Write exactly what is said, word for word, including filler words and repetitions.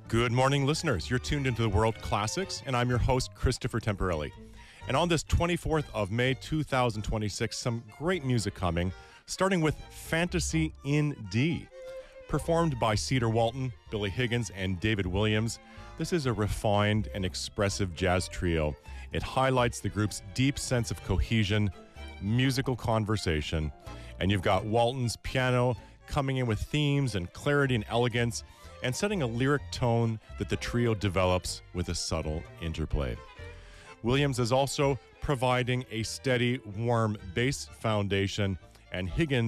Good morning, listeners. You're tuned into the World Classics, and I'm your host, Christopher Temporelli. And on this twenty-fourth of May, two thousand twenty-six, some great music coming, starting with Fantasy in D. Performed by Cedar Walton, Billy Higgins, and David Williams, this is a refined and expressive jazz trio. It highlights the group's deep sense of cohesion, musical conversation, and you've got Walton's piano coming in with themes and clarity and elegance, and setting a lyric tone that the trio develops with a subtle interplay. Williams is also providing a steady, warm bass foundation, and Higgins